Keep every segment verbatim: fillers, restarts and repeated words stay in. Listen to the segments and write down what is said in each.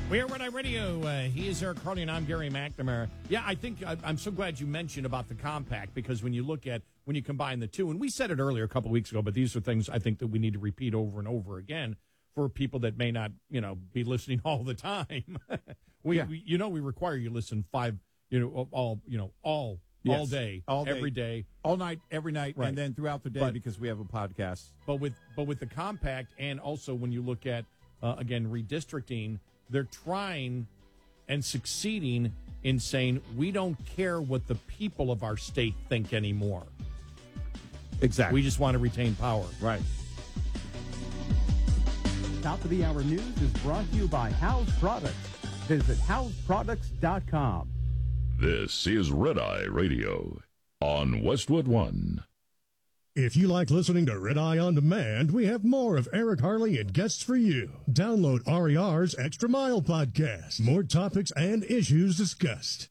We are Red Eye Radio. Uh, he is Eric Carly, and I'm Gary McNamara. Yeah, I think I, I'm so glad you mentioned about the compact, because when you look at, when you combine the two, and we said it earlier a couple of weeks ago, but these are things I think that we need to repeat over and over again for people that may not, you know, be listening all the time. we, yeah. we, you know, we require you listen five, you know, all, you know, all, yes. all day, all day, every day, all night, every night, right. and then throughout the day, but, because we have a podcast. But with, but with the compact, and also when you look at, uh, again, redistricting, they're trying and succeeding in saying we don't care what the people of our state think anymore. Exactly. We just want to retain power. Right. Top of the Hour News is brought to you by House Products. Visit house products dot com. This is Red Eye Radio on Westwood One. If you like listening to Red Eye On Demand, we have more of Eric Harley and guests for you. Download R E R's Extra Mile podcast. More topics and issues discussed.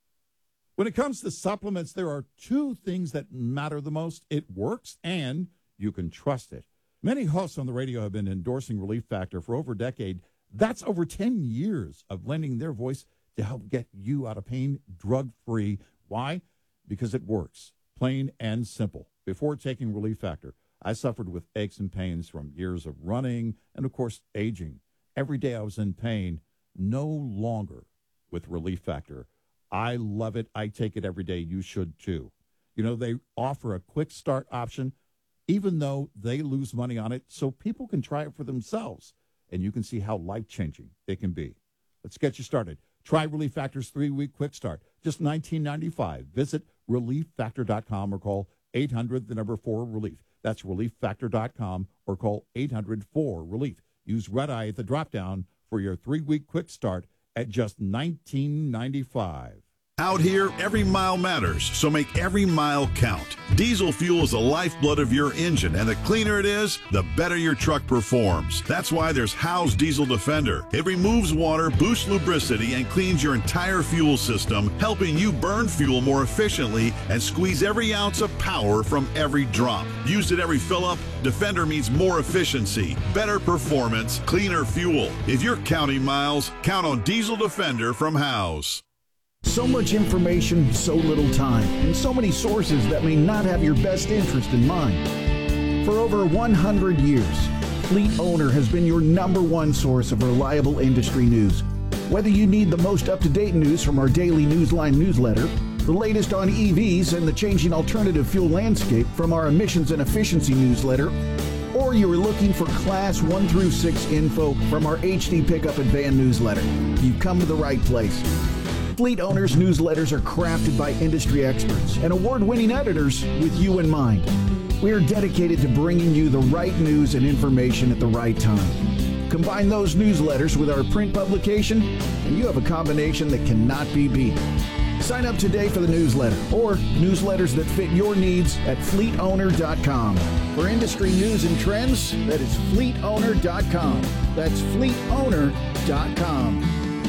When it comes to supplements, there are two things that matter the most. It works, and you can trust it. Many hosts on the radio have been endorsing Relief Factor for over a decade. That's over ten years of lending their voice to help get you out of pain drug-free. Why? Because it works, plain and simple. Before taking Relief Factor, I suffered with aches and pains from years of running and, of course, aging. Every day I was in pain, no longer with Relief Factor. I love it. I take it every day. You should, too. You know, they offer a quick start option, even though they lose money on it, so people can try it for themselves, and you can see how life-changing it can be. Let's get you started. Try Relief Factor's three-week quick start, just nineteen ninety-five dollars. Visit relief factor dot com or call eight hundred, the number four, relief. That's relief factor dot com or call eight hundred, four, relief. Use Red Eye at the drop-down for your three-week quick start at just nineteen ninety-five. Out here, every mile matters, so make every mile count. Diesel fuel is the lifeblood of your engine, and the cleaner it is, the better your truck performs. That's why there's Howe's Diesel Defender. It removes water, boosts lubricity, and cleans your entire fuel system, helping you burn fuel more efficiently and squeeze every ounce of power from every drop. Used at every fill-up, Defender means more efficiency, better performance, cleaner fuel. If you're counting miles, count on Diesel Defender from Howe's. So much information, so little time, and so many sources that may not have your best interest in mind. For over one hundred years, Fleet Owner has been your number one source of reliable industry news. Whether you need the most up-to-date news from our daily Newsline newsletter, the latest on E Vs and the changing alternative fuel landscape from our emissions and efficiency newsletter, or you are looking for Class one through six info from our H D Pickup and Van newsletter, you've come to the right place. Fleet Owners newsletters are crafted by industry experts and award-winning editors with you in mind. We are dedicated to bringing you the right news and information at the right time. Combine those newsletters with our print publication, and you have a combination that cannot be beat. Sign up today for the newsletter or newsletters that fit your needs at fleet owner dot com. For industry news and trends, that is fleet owner dot com. That's fleet owner dot com.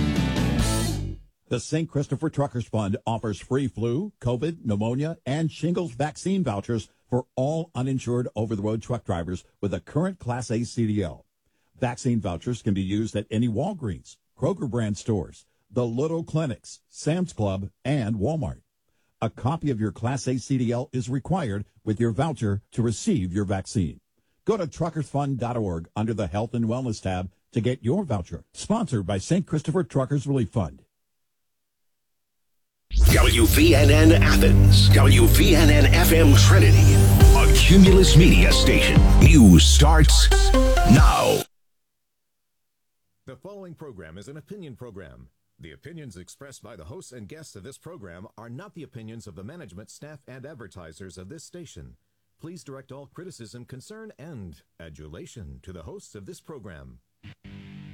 The Saint Christopher Truckers Fund offers free flu, COVID, pneumonia, and shingles vaccine vouchers for all uninsured over-the-road truck drivers with a current Class A C D L. Vaccine vouchers can be used at any Walgreens, Kroger brand stores, the Little Clinics, Sam's Club, and Walmart. A copy of your Class A C D L is required with your voucher to receive your vaccine. Go to truckers fund dot org under the Health and Wellness tab to get your voucher. Sponsored by Saint Christopher Truckers Relief Fund. W V N N Athens, W V N N F M Trinity, a Cumulus Media station. News starts now. The following program is an opinion program. The opinions expressed by the hosts and guests of this program are not the opinions of the management, staff, and advertisers of this station. Please direct all criticism, concern, and adulation to the hosts of this program.